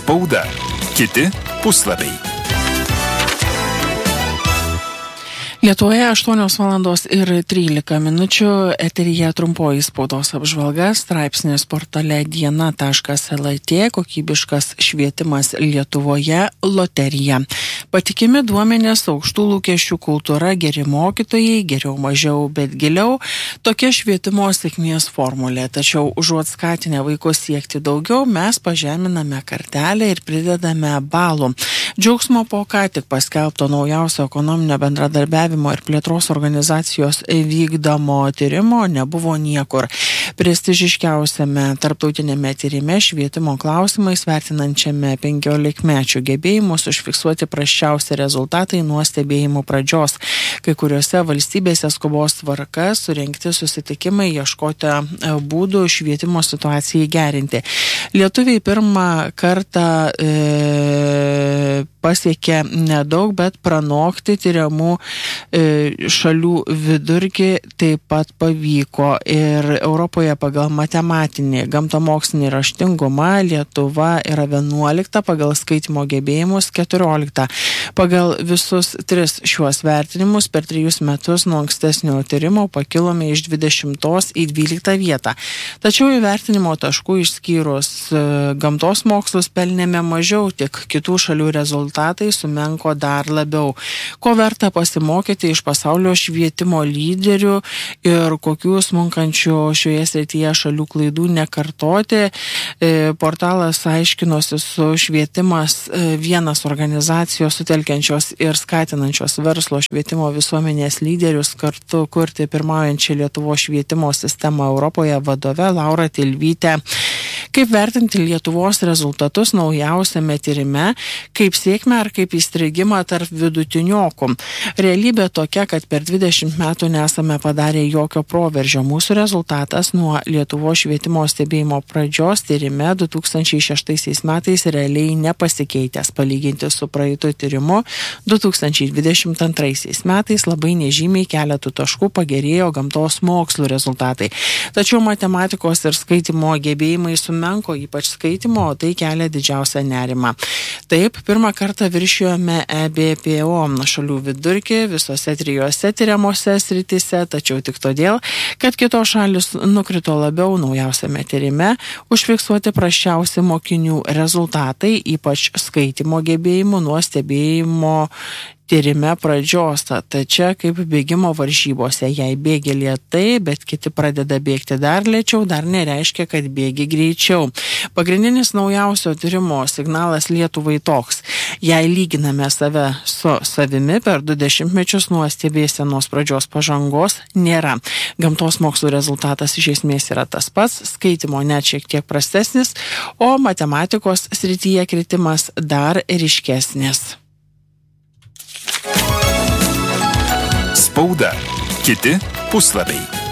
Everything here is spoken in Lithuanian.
Spauda. Kiti puslapiai. Lietuvoje 8:13 eteryje trumpoji spaudos apžvalga, straipsnis portale diena.lt, kokybiškas švietimas Lietuvoje, loterija. Patikimi duomenės, aukštų lūkesčių kultūra, geri mokytojai, geriau mažiau, bet giliau. Tokia švietimo sėkmės formulė. Tačiau užuot skatinę vaikus siekti daugiau, mes pažeminame kartelę ir pridedame balų. Džiaugsmo po ką tik paskelbto naujausio ekonominio bendradarbiavimo ir plėtros organizacijos vykdomo tyrimo nebuvo niekur. Prestižiškiausiame tarptautinėme tyrime švietimo klausimais vertinančiame 15-mečių gebėjimus užfiksuoti prasčiausi rezultatai nuo stebėjimų pradžios. Kai kuriuose valstybėse skubos tvarka surengti susitikimai ieškoti būdų švietimo situacijai gerinti. Lietuviai pirmą kartą pasiekė nedaug, bet pranokti tyriamų šalių vidurkį taip pat pavyko. Ir Europoje pagal matematinį gamtamokslinį raštingumą Lietuva yra 11, pagal skaitymo gebėjimus 14. Pagal visus 3 šiuos vertinimus per 3 metus nuo ankstesnio tyrimo pakilome iš 20 į 12 vietą. Tačiau įvertinimo taškų išskyrus gamtos mokslus pelnėme mažiau, tik kitų šalių rezultatai sumenko dar labiau. Ko verta pasimokyti iš pasaulio švietimo lyderių ir kokių smunkančių šioje srityje šalių klaidų nekartoti. Portalas aiškinosi su Švietimas vienas organizacijos sutelkiančios ir skatinančios verslo švietimo visuomenės lyderius kartu kurti pirmaujančią Lietuvos švietimo sistemą Europoje vadove Laura Tilvytė. Kaip vertinti Lietuvos rezultatus naujausiame tyrime, kaip sėkmę ar kaip įstrigimą tarp vidutiniokų. Realybė tokia, kad per 20 metų nesame padarę jokio proveržio. Mūsų rezultatas nuo Lietuvos švietimo stebėjimo pradžios tyrime 2006 metais realiai nepasikeitęs. Palyginti su praeitu tyrimu 2022 metais labai nežymiai keletų taškų pagerėjo gamtos mokslų rezultatai. Tačiau matematikos ir skaitymo gebėjimai sumenko, ypač skaitymo, o tai kelia didžiausią nerimą. Taip, pirmą kartą viršijome EBPO šalių vidurkį visose 3 tyriamose srityse, tačiau tik todėl, kad kitos šalis nukrito labiau naujausiame tyrime, užfiksuoti prasčiausi mokinių rezultatai, ypač skaitymo gebėjimų nuo stebėjimo tyrime pradžios. Tačiau kaip bėgimo varžybose, jei bėgi lėtai, bet kiti pradeda bėgti dar lėčiau, dar nereiškia, kad bėgi greičiau. Pagrindinis naujausio tyrimo signalas Lietuvai toks. Jei lyginame save su savimi per 20 mečius nuo stebėsenos pradžios pažangos, nėra. Gamtos mokslų rezultatas iš esmės yra tas pats, skaitymo net šiek tiek prastesnis, o matematikos srityje kritimas dar ryškesnis. Spauda. Kiti puslapiai.